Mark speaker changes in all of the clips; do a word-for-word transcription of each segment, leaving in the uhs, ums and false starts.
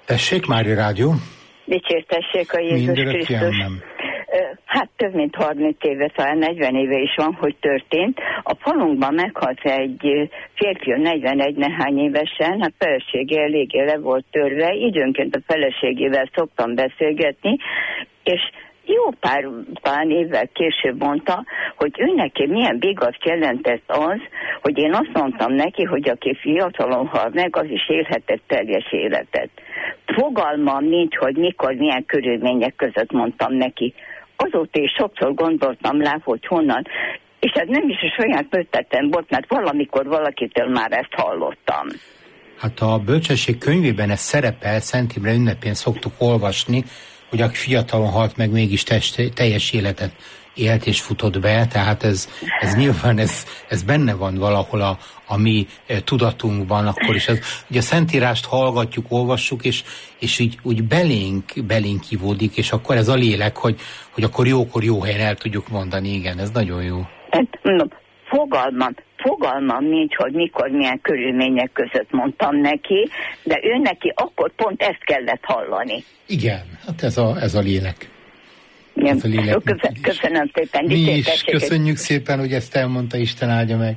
Speaker 1: Tessék, Mária Rádió.
Speaker 2: Dicsértessék a Jézus Krisztus. Hát több mint harminc éve, talán negyven éve is van, hogy történt. A falunkban meghalt egy férfi, negyvenegy nehány évesen, hát felesége eléggé le volt törve, időnként a feleségével szoktam beszélgetni, és jó pár, pár évvel később mondta, hogy ő neki milyen bigaszt jelentett az, hogy én azt mondtam neki, hogy aki fiatalon hal meg, az is élhetett teljes életet. Fogalmam nincs, hogy mikor, milyen körülmények között mondtam neki. Azóta is sokszor gondoltam rá, hogy honnan, és ez nem is a saját ötletem volt, mert valamikor valakitől már ezt hallottam.
Speaker 1: Hát a bölcsesség könyvében ez szerepel, Szent Imre ünnepén szoktuk olvasni, hogy aki fiatalon halt meg, mégis test, teljes életet élt és futott be, tehát ez, ez nyilván ez, ez benne van valahol a, a mi tudatunkban, akkor is. Ez, ugye a Szentírást hallgatjuk, olvassuk, és, és így úgy belénk, belénk ivódik, és akkor ez a lélek, hogy, hogy akkor jókor jó helyen el tudjuk mondani, igen, ez nagyon jó.
Speaker 2: Fogalmam, fogalmam nincs, hogy mikor, milyen körülmények között mondtam neki, de ő neki akkor pont ezt kellett hallani.
Speaker 1: Igen, hát ez a, ez a lélek.
Speaker 2: Ez a lélek Köszön, köszönöm szépen.
Speaker 1: Mi is köszönjük szépen, hogy ezt elmondta, Isten áldja meg.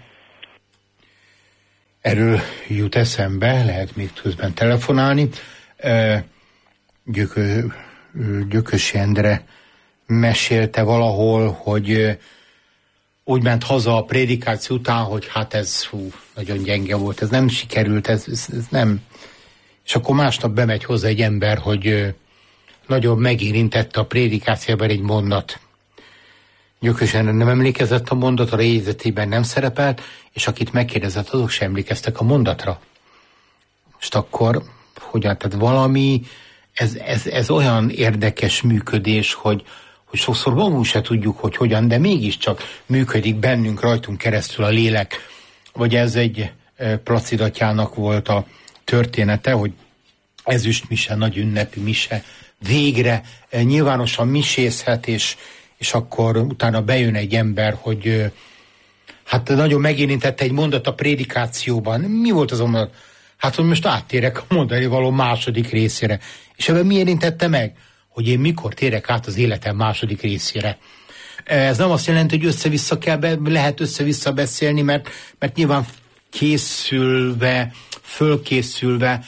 Speaker 1: Erről jut eszembe, lehet még közben telefonálni. Gyökö, Gyökös Endre mesélte valahol, hogy úgy ment haza a prédikáció után, hogy hát ez hú, nagyon gyenge volt, ez nem sikerült, ez, ez, ez nem. És akkor másnap bemegy hozzá egy ember, hogy nagyon megérintette a prédikációban egy mondat. Gyökös Endre nem emlékezett a mondatra, a jegyzetében nem szerepelt, és akit megkérdezett, azok sem emlékeztek a mondatra. Most akkor, hogyan, tehát valami, ez, ez, ez olyan érdekes működés, hogy hogy sokszor magunk se tudjuk, hogy hogyan, de mégiscsak működik bennünk, rajtunk keresztül a lélek. Vagy ez egy e, Placid atyának volt a története, hogy ezüst mise, nagy ünnepi mise, végre e, nyilvánosan misézhet, és, és akkor utána bejön egy ember, hogy e, hát nagyon megérintette egy mondat a prédikációban. Mi volt az a mondat? Hát, hogy most áttérek a mondani való második részére. És ebben mi érintette meg? Hogy én mikor térek át az életem második részére. Ez nem azt jelenti, hogy össze-vissza kell, be, lehet össze-vissza beszélni, mert, mert nyilván készülve, fölkészülve,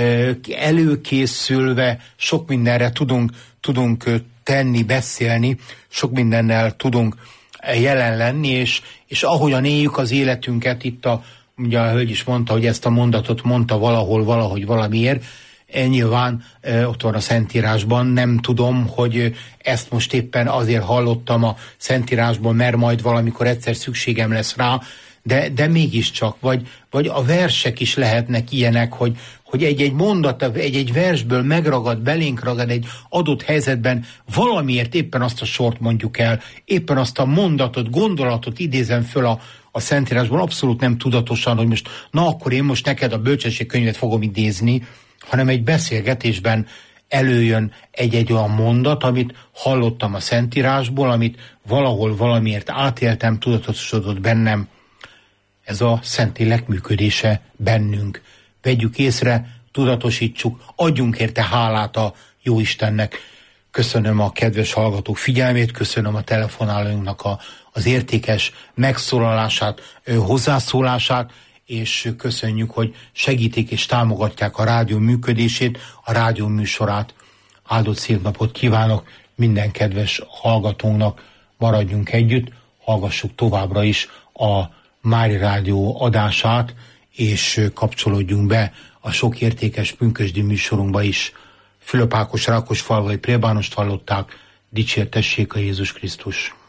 Speaker 1: előkészülve sok mindenre tudunk, tudunk tenni, beszélni, sok mindennel tudunk jelen lenni, és, és ahogyan éljük az életünket, itt a, ugye a hölgy is mondta, hogy ezt a mondatot mondta valahol, valahogy, valamiért, nyilván ott van a Szentírásban, nem tudom, hogy ezt most éppen azért hallottam a Szentírásból, mert majd valamikor egyszer szükségem lesz rá, de, de mégiscsak, vagy, vagy a versek is lehetnek ilyenek, hogy, hogy egy-egy mondat, egy-egy versből megragad, belénk ragad egy adott helyzetben, valamiért éppen azt a sort mondjuk el, éppen azt a mondatot, gondolatot idézem föl a, a Szentírásból, abszolút nem tudatosan, hogy most, na akkor én most neked a bölcsesség könyvet fogom idézni, hanem egy beszélgetésben előjön egy-egy olyan mondat, amit hallottam a Szentírásból, amit valahol valamiért átéltem, tudatosodott bennem. Ez a Szentlélek működése bennünk. Vegyük észre, tudatosítsuk, adjunk érte hálát a Jóistennek. Köszönöm a kedves hallgatók figyelmét, köszönöm a telefonálóinknak a, az értékes megszólalását, hozzászólását, és köszönjük, hogy segítik és támogatják a rádió működését, a rádió műsorát. Áldott szép napot kívánok minden kedves hallgatónknak, maradjunk együtt, hallgassuk továbbra is a Mária Rádió adását, és kapcsolódjunk be a sok értékes pünkösdi műsorunkba is. Fülöp Ákos Rákosfalvai plébánost hallották, dicsértessék a Jézus Krisztus!